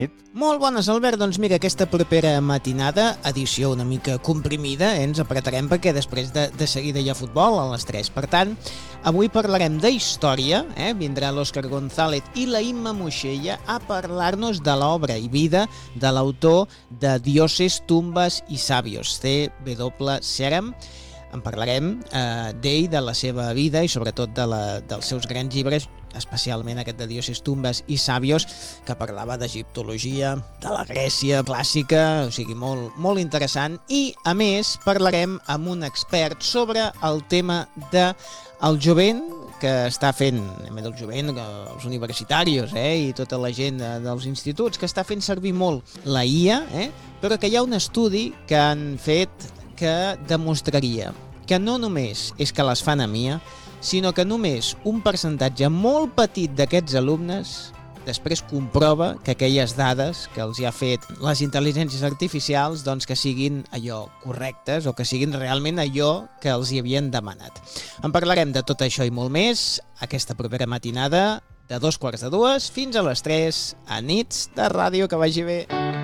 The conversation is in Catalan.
Molt bones, Albert. Doncs mira, aquesta propera matinada, edició una mica comprimida, ens apretarem perquè després de seguida hi ha futbol a les 3. Per tant, avui parlarem d'història, vindrà l'Òscar González i la Imma Moixella a parlar-nos de l'obra i vida de l'autor de Dioses, Tumbas i Sabios, C.W. Serem. En parlarem d'ell, de la seva vida i sobretot dels seus grans llibres, especialment aquest de Dioses, Tumbas i Sabios, que parlava d'egiptologia, de la Grècia clàssica, o sigui, molt interessant. I, a més, parlarem amb un expert sobre el tema del jovent, que està fent, del jovent, els universitaris i tota la gent dels instituts, que està fent servir molt la IA, però que hi ha un estudi que han fet que demostraria que no només és que les fan a MIA, sinó que només un percentatge molt petit d'aquests alumnes després comprova que aquelles dades que els hi ha fet les intel·ligències artificials doncs que siguin allò correctes o que siguin realment allò que els hi havien demanat. En parlarem de tot això i molt més aquesta propera matinada de 2:15 fins a les 3 a Nits de Ràdio. Que vagi bé.